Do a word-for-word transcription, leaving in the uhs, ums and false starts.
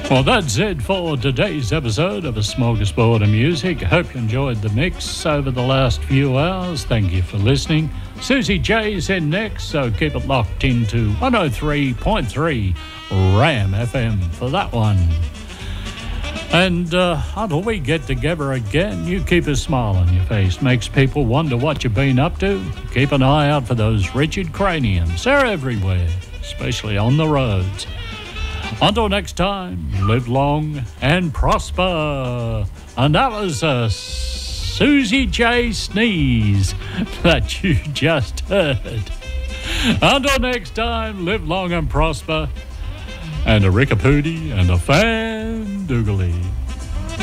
Well, that's it for today's episode of A Smorgasbord of Music. Hope you enjoyed the mix over the last few hours. Thank you for listening. Susie J's in next, so keep it locked into one oh three point three RAM F M for that one. And uh, until we get together again, you keep a smile on your face. Makes people wonder what you've been up to. Keep an eye out for those Richard Craniums. They're everywhere, especially on the roads. Until next time, live long and prosper. And that was a Susie J sneeze that you just heard. Until next time, live long and prosper. And a rickapootie and a fan doogly.